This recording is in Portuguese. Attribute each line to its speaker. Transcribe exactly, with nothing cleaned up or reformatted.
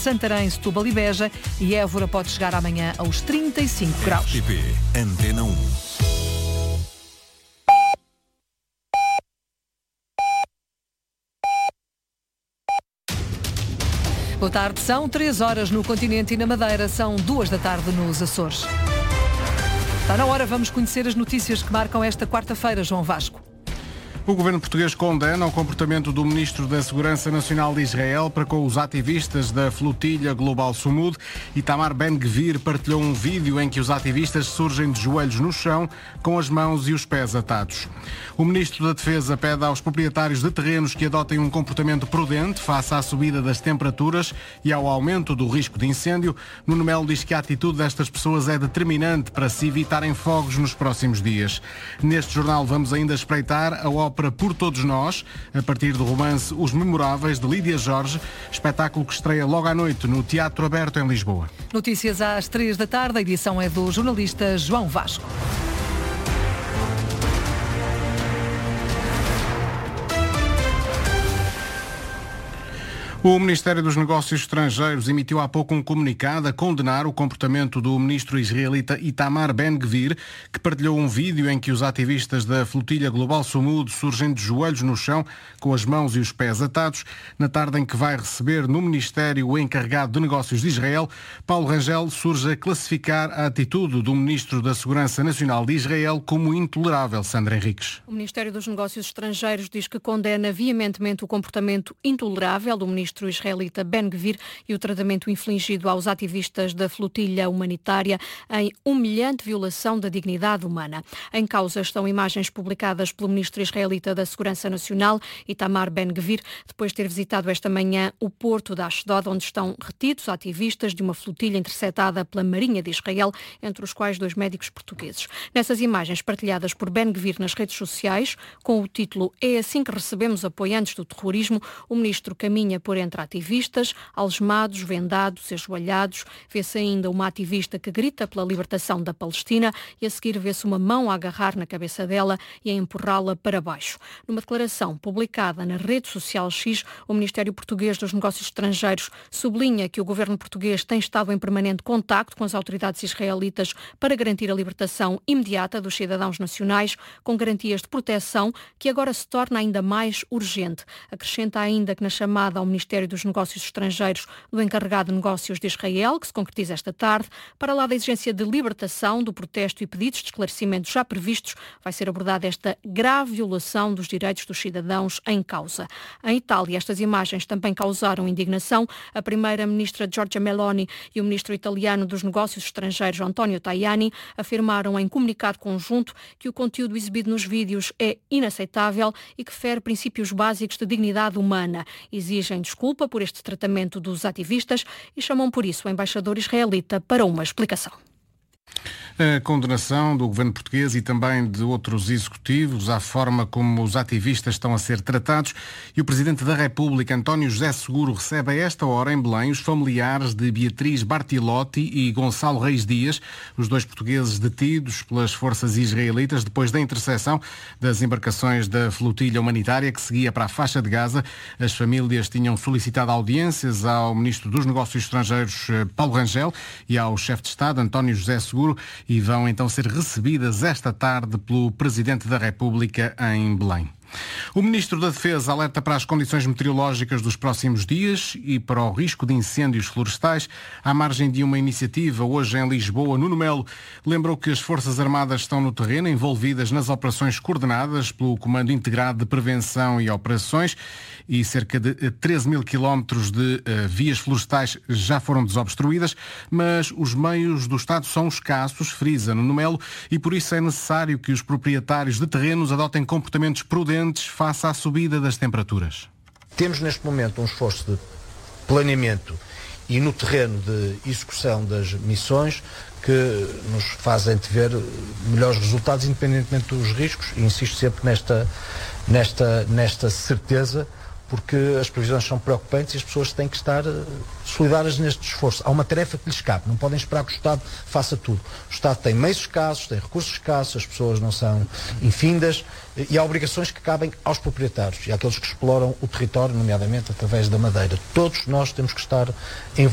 Speaker 1: Santarém, Setúbal e Beja, e Évora pode chegar amanhã aos trinta e cinco graus.
Speaker 2: R T P Antena um.
Speaker 1: Boa tarde, são três horas no continente e na Madeira, são duas da tarde nos Açores. Está na hora, vamos conhecer as notícias que marcam esta quarta-feira, João Vasco.
Speaker 3: O governo português condena o comportamento do ministro da Segurança Nacional de Israel para com os ativistas da flotilha Global Sumud. Itamar Ben-Gvir partilhou um vídeo em que os ativistas surgem de joelhos no chão, com as mãos e os pés atados. O ministro da Defesa pede aos proprietários de terrenos que adotem um comportamento prudente face à subida das temperaturas e ao aumento do risco de incêndio. Nuno Melo diz que a atitude destas pessoas é determinante para se evitarem fogos nos próximos dias. Neste jornal vamos ainda espreitar a ópera para Por Todos Nós, a partir do romance Os Memoráveis, de Lídia Jorge, espetáculo que estreia logo à noite no Teatro Aberto em Lisboa.
Speaker 1: Notícias às três da tarde, a edição é do jornalista João Vasco.
Speaker 3: O Ministério dos Negócios Estrangeiros emitiu há pouco um comunicado a condenar o comportamento do ministro israelita Itamar Ben-Gvir, que partilhou um vídeo em que os ativistas da flotilha Global Sumud surgem de joelhos no chão, com as mãos e os pés atados. Na tarde em que vai receber no Ministério o encarregado de negócios de Israel, Paulo Rangel surge a classificar a atitude do ministro da Segurança Nacional de Israel como intolerável. Sandra Henriques.
Speaker 4: O Ministério dos Negócios Estrangeiros diz que condena veementemente o comportamento intolerável do ministro O israelita Ben-Gvir e o tratamento infligido aos ativistas da flotilha humanitária em humilhante violação da dignidade humana. Em causa estão imagens publicadas pelo ministro israelita da Segurança Nacional, Itamar Ben-Gvir, depois de ter visitado esta manhã o porto de Ashdod, onde estão retidos ativistas de uma flotilha interceptada pela Marinha de Israel, entre os quais dois médicos portugueses. Nessas imagens partilhadas por Ben-Gvir nas redes sociais, com o título "É assim que recebemos apoiantes do terrorismo", o ministro caminha por entre ativistas, algemados, vendados, ajoelhados. Vê-se ainda uma ativista que grita pela libertação da Palestina e a seguir vê-se uma mão a agarrar na cabeça dela e a empurrá-la para baixo. Numa declaração publicada na rede social X, o Ministério Português dos Negócios Estrangeiros sublinha que o governo português tem estado em permanente contacto com as autoridades israelitas para garantir a libertação imediata dos cidadãos nacionais, com garantias de proteção que agora se torna ainda mais urgente. Acrescenta ainda que na chamada ao Ministério dos Negócios Estrangeiros do encarregado de negócios de Israel, que se concretiza esta tarde, para lá da exigência de libertação, do protesto e pedidos de esclarecimento já previstos, vai ser abordada esta grave violação dos direitos dos cidadãos em causa. Em Itália, estas imagens também causaram indignação. A primeira-ministra Giorgia Meloni e o ministro italiano dos Negócios Estrangeiros, Antonio Tajani, afirmaram em comunicado conjunto que o conteúdo exibido nos vídeos é inaceitável e que fere princípios básicos de dignidade humana. Exigem desculpa por este tratamento dos ativistas e chamam por isso o embaixador israelita para uma explicação.
Speaker 3: A condenação do governo português e também de outros executivos à forma como os ativistas estão a ser tratados, e o Presidente da República, António José Seguro, recebe a esta hora em Belém os familiares de Beatriz Bartilotti e Gonçalo Reis Dias, os dois portugueses detidos pelas forças israelitas depois da interseção das embarcações da flotilha humanitária que seguia para a faixa de Gaza. As famílias tinham solicitado audiências ao Ministro dos Negócios Estrangeiros, Paulo Rangel, e ao chefe de Estado, António José Seguro, e vão então ser recebidas esta tarde pelo Presidente da República em Belém. O Ministro da Defesa alerta para as condições meteorológicas dos próximos dias e para o risco de incêndios florestais. À margem de uma iniciativa hoje em Lisboa, Nuno Melo lembrou que as Forças Armadas estão no terreno, envolvidas nas operações coordenadas pelo Comando Integrado de Prevenção e Operações, e cerca de treze mil quilómetros de uh, vias florestais já foram desobstruídas, mas os meios do Estado são escassos, frisa Nuno Melo, e por isso é necessário que os proprietários de terrenos adotem comportamentos prudentes face à subida das temperaturas.
Speaker 5: Temos neste momento um esforço de planeamento e no terreno de execução das missões que nos fazem antever melhores resultados independentemente dos riscos, e insisto sempre nesta, nesta, nesta certeza, porque as previsões são preocupantes e as pessoas têm que estar solidárias neste esforço. Há uma tarefa que lhes cabe, não podem esperar que o Estado faça tudo. O Estado tem meios escassos, tem recursos escassos, as pessoas não são infindas e há obrigações que cabem aos proprietários e àqueles que exploram o território, nomeadamente através da madeira. Todos nós temos que estar envolvidos